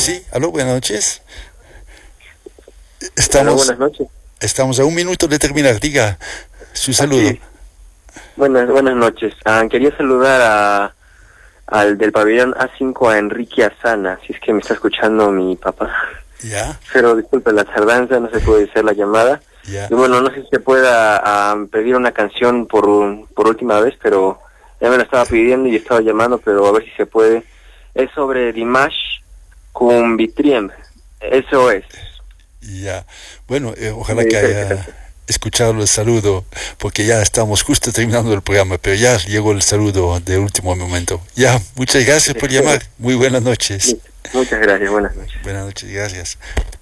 Sí, aló, buenas noches. Hola, Estamos, buenas noches. estamos a un minuto de terminar. Diga su saludo. Sí, buenas noches. Quería saludar al del pabellón A5, a Enrique Azana, si es que me está escuchando mi papá. Ya, Pero disculpe la tardanza, no se puede hacer la llamada. ya. Y bueno, no sé si se pueda pedir una canción por última vez, pero ya me la estaba pidiendo y estaba llamando, pero a ver si se puede. Es sobre Dimash con Vitriem. Eso es. Ya, bueno, ojalá Me que dice esa haya canción. escuchado el saludo, porque ya estamos justo terminando el programa, pero ya llegó el saludo de último momento. Ya, muchas gracias por llamar. Muy buenas noches. Muchas gracias, buenas noches. Buenas noches, gracias.